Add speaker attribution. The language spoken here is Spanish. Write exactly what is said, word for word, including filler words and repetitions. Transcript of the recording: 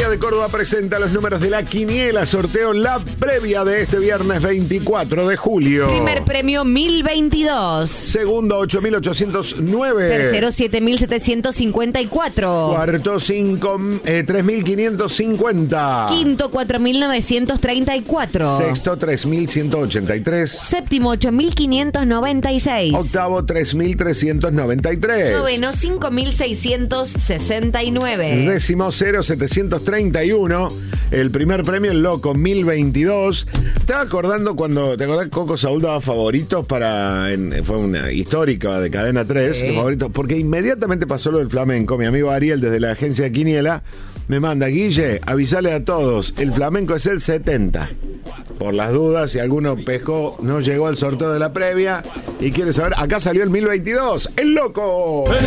Speaker 1: Municipalidad de Córdoba presenta los números de la quiniela. Sorteo la previa de este viernes veinticuatro de julio.
Speaker 2: Primer premio mil veintidós.
Speaker 1: Segundo ocho mil ochocientos nueve.
Speaker 2: Tercero siete mil setecientos cincuenta y cuatro.
Speaker 1: Cuarto cinco, eh, tres mil quinientos cincuenta.
Speaker 2: Quinto cuatro mil novecientos treinta y cuatro.
Speaker 1: Sexto tres mil ciento ochenta y tres.
Speaker 2: Séptimo ocho mil quinientos noventa y seis.
Speaker 1: Octavo tres mil trescientos noventa y tres.
Speaker 2: Noveno cinco mil seiscientos sesenta y nueve.
Speaker 1: Décimo cero setecientos treinta y uno. El primer premio, el loco, mil veintidós. Estaba acordando cuando, ¿te acordás que Coco Saúl daba favoritos para, en, fue una histórica de Cadena tres,
Speaker 2: Sí.
Speaker 1: los favoritos, porque inmediatamente pasó lo del flamenco. Mi amigo Ariel, desde la agencia de Quiniela, me manda: Guille, avisale a todos, el flamenco es el setenta. Por las dudas, si alguno pescó, no llegó al sorteo de la previa y quiere saber, acá salió el mil veintidós, el loco.